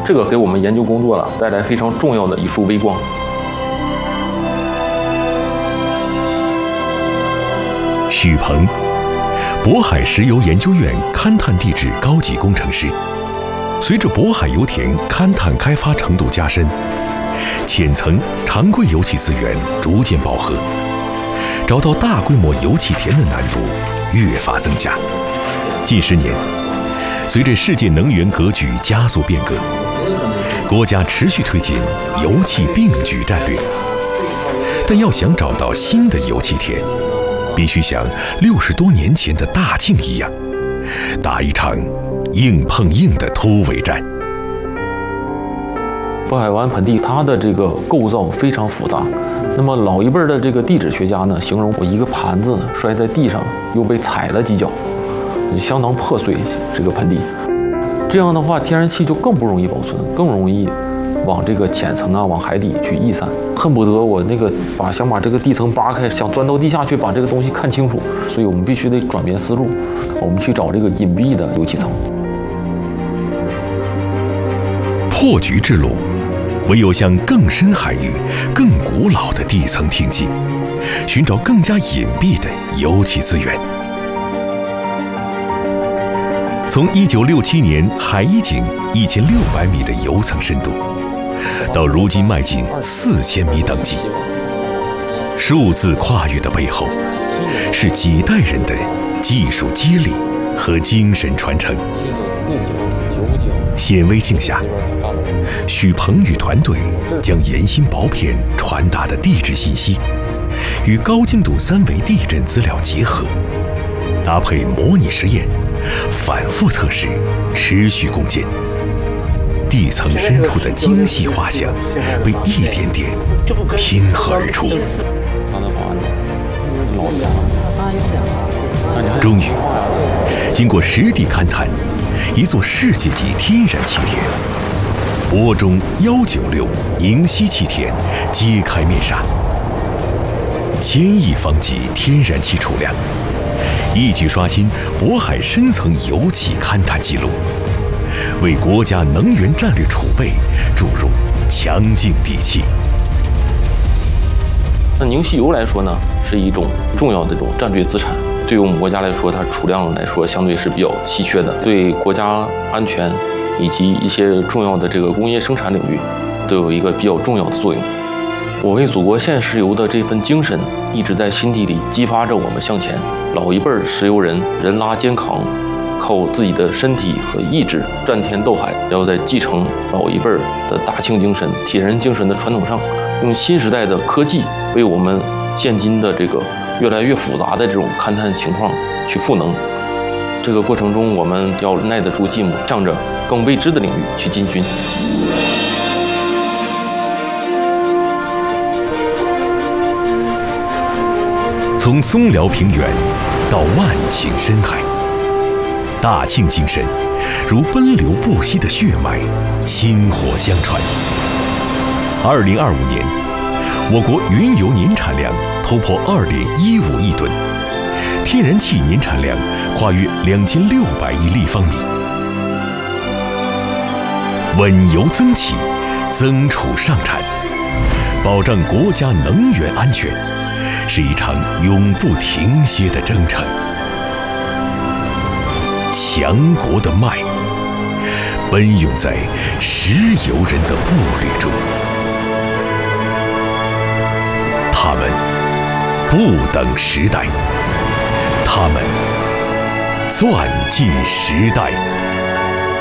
这个给我们研究工作带来非常重要的一束微光。 许鹏，渤海石油研究院勘探地质高级工程师。随着渤海油田勘探开发程度加深，浅层常规油气资源逐渐饱和，找到大规模油气田的难度越发增加。近10年，随着世界能源格局加速变革，国家持续推进油气并举战略。但要想找到新的油气田，必须像60多年前的大庆一样，打一场硬碰硬的突围战。 渤海湾盆地它的这个构造非常复杂。那么老一辈的这个地质学家呢，形容我一个盘子摔在地上，又被踩了几脚，相当破碎这个盆地。这样的话，天然气就更不容易保存，更容易往这个浅层往海底去逸散。恨不得我想把这个地层扒开，想钻到地下去把这个东西看清楚。所以我们必须得转变思路，我们去找这个隐蔽的油气层。 破局之路，唯有向更深海域、更古老的地层挺进，寻找更加隐蔽的油气资源。从1967年海一井1600米的油层深度，到如今迈进4000米等级，数字跨越的背后，是几代人的技术接力和精神传承。显微镜下，许鹏与团队将岩芯薄片传达的地质信息，与高精度3维地震资料结合，搭配模拟实验，反复测试，持续攻坚。地层深处的精细画像被一点点拼合而出。终于，经过实地勘探，一座世界级天然气田——博中196宁西气田揭开面纱。1000亿方级天然气储量，一举刷新渤海深层油气勘探记录，为国家能源战略储备注入强劲底气。 那宁西油来说呢，是一种重要的这种战略资产。对于我们国家来说，它储量来说相对是比较稀缺的，对国家安全以及一些重要的这个工业生产领域都有一个比较重要的作用。我为祖国献石油的这份精神一直在心底里激发着我们向前。老一辈石油人人拉肩扛，靠自己的身体和意志战天斗海，要在继承老一辈的大庆精神、铁人精神的传统上，用新时代的科技为我们现今的这个越来越复杂的这种勘探情况去赋能。这个过程中，我们要耐得住寂寞，向着更未知的领域去进军。 从松辽平原到万顷深海，大庆精神如奔流不息的血脉，薪火相传。2025年，我国原油年产量突破2.15亿吨，天然气年产量跨越2600亿立方米。稳油增气，增储上产，保障国家能源安全，是一场永不停歇的征程。强国的脉，奔涌在石油人的步履中。他们不等时代，他们钻进时代。